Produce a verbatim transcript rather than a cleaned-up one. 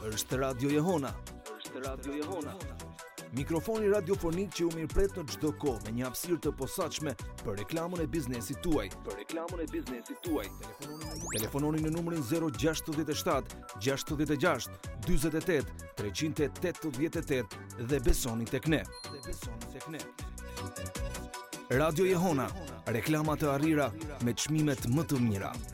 Është Radio Jehona. Është Radio Jehona. Mikrofoni radiofonik që u mirëpret në çdo kohë me një hapësirë të posaçme për reklamën e biznesit tuaj. Për reklamën e biznesit tuaj. Telefononi në numrin zero gjasht shtat gjasht gjasht dyzet e tetë treqind e tetëdhjetë e tetë dhe besoni tek ne. Dhe besoni tek ne. Radio Jehona, reklama të arrira me çmimet më të mira.